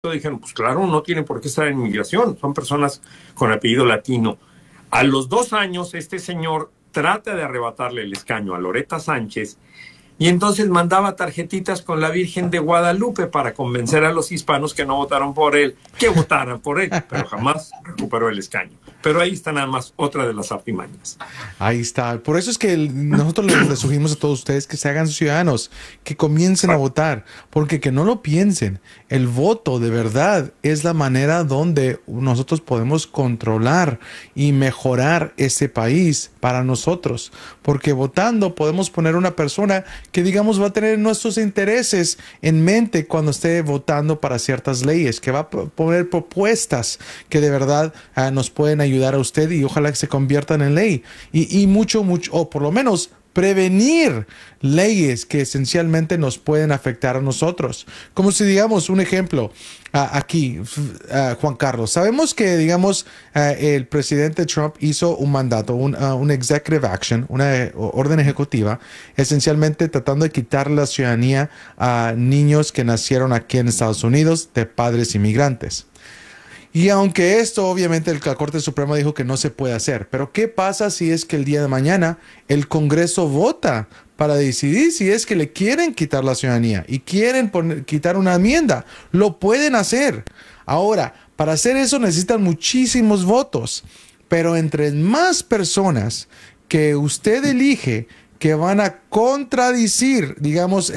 dijeron, pues claro, no tienen por qué estar en inmigración, son personas con apellido latino. A los 2 años, este señor trata de arrebatarle el escaño a Loretta Sánchez y entonces mandaba tarjetitas con la Virgen de Guadalupe para convencer a los hispanos que no votaron por él, que votaran por él, pero jamás recuperó el escaño. Pero ahí está nada más otra de las artimañas. Ahí está. Por eso es que nosotros les sugerimos a todos ustedes que se hagan ciudadanos, que comiencen a votar, porque que no lo piensen. El voto de verdad es la manera donde nosotros podemos controlar y mejorar ese país para nosotros. Porque votando podemos poner una persona que digamos va a tener nuestros intereses en mente cuando esté votando para ciertas leyes, que va a poner propuestas que de verdad nos pueden ayudar a usted y ojalá que se conviertan en ley y mucho, o por lo menos prevenir leyes que esencialmente nos pueden afectar a nosotros. Como si digamos un ejemplo aquí, Juan Carlos, sabemos que digamos el presidente Trump hizo un mandato, un executive action, una orden ejecutiva, esencialmente tratando de quitar la ciudadanía a niños que nacieron aquí en Estados Unidos de padres inmigrantes. Y aunque esto obviamente la Corte Suprema dijo que no se puede hacer, pero ¿qué pasa si es que el día de mañana el Congreso vota para decidir si es que le quieren quitar la ciudadanía y quieren quitar una enmienda? Lo pueden hacer. Ahora, para hacer eso necesitan muchísimos votos, pero entre más personas que usted elige que van a contradecir, digamos,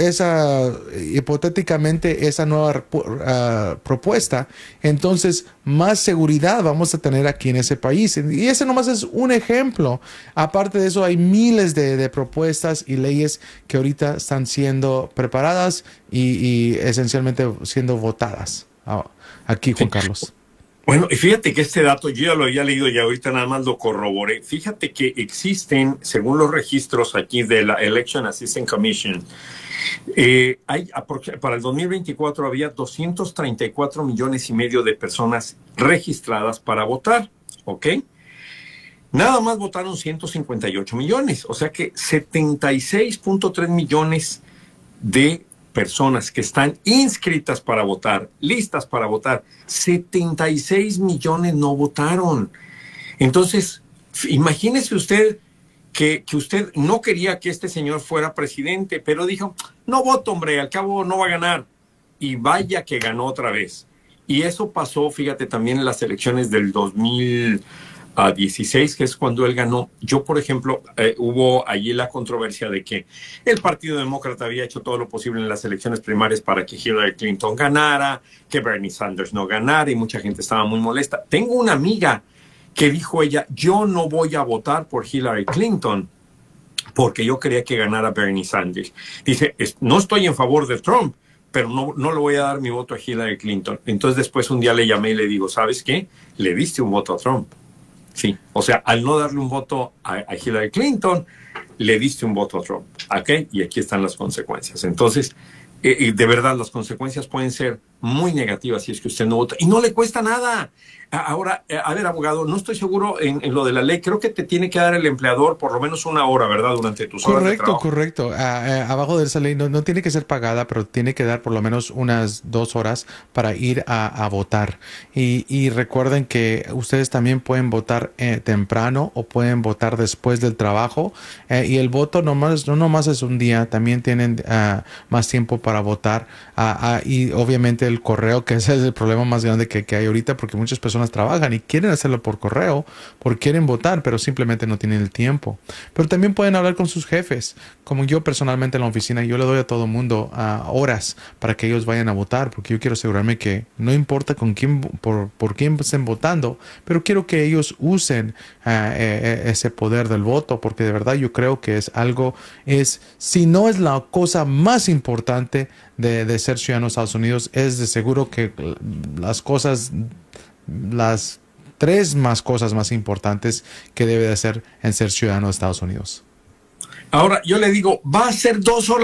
hipotéticamente esa nueva propuesta, entonces más seguridad vamos a tener aquí en ese país. Y ese nomás es un ejemplo. Aparte de eso, hay miles de propuestas y leyes que ahorita están siendo preparadas y esencialmente siendo votadas. Aquí, Juan Carlos. Bueno, y fíjate que este dato yo ya lo había leído y ahorita nada más lo corroboré. Fíjate que existen, según los registros aquí de la Election Assistance Commission, para el 2024 había 234 millones y medio de personas registradas para votar, ¿ok? Nada más votaron 158 millones, o sea que 76.3 millones de personas que están inscritas para votar, listas para votar, 76 millones no votaron. Entonces, imagínese usted que usted no quería que este señor fuera presidente, pero dijo, no voto, hombre, al cabo no va a ganar. Y vaya que ganó otra vez. Y eso pasó, fíjate, también en las elecciones del 2016, que es cuando él ganó. Yo, por ejemplo, hubo allí la controversia de que el Partido Demócrata había hecho todo lo posible en las elecciones primarias para que Hillary Clinton ganara, que Bernie Sanders no ganara, y mucha gente estaba muy molesta. Tengo una amiga que dijo ella, yo no voy a votar por Hillary Clinton porque yo quería que ganara Bernie Sanders. Dice, no estoy en favor de Trump, pero no le voy a dar mi voto a Hillary Clinton. Entonces después un día le llamé y le digo, ¿sabes qué? Le diste un voto a Trump. Sí, o sea, al no darle un voto a Hillary Clinton, le diste un voto a Trump, ¿ok? Y aquí están las consecuencias. Entonces, de verdad, las consecuencias pueden ser muy negativas si es que usted no vota. Y no le cuesta nada. Ahora, a ver, abogado, no estoy seguro en lo de la ley. Creo que te tiene que dar el empleador por lo menos 1 hora, ¿verdad? Durante tus horas de trabajo. Correcto. Abajo de esa ley no tiene que ser pagada, pero tiene que dar por lo menos unas 2 horas para ir a votar. Y recuerden que ustedes también pueden votar temprano o pueden votar después del trabajo. Y el voto no nomás es un día, también tienen más tiempo para votar. Y obviamente el correo, que ese es el problema más grande que hay ahorita, porque muchas personas trabajan y quieren hacerlo por correo, porque quieren votar, pero simplemente no tienen el tiempo. Pero también pueden hablar con sus jefes, como yo personalmente en la oficina, yo le doy a todo mundo horas para que ellos vayan a votar, porque yo quiero asegurarme que no importa por quién estén votando, pero quiero que ellos usen ese poder del voto, porque de verdad yo creo que si no es la cosa más importante de ser ciudadano de Estados Unidos, es de seguro que las 3 más cosas más importantes que debe de hacer en ser ciudadano de Estados Unidos. Ahora, yo le digo, va a ser 2 horas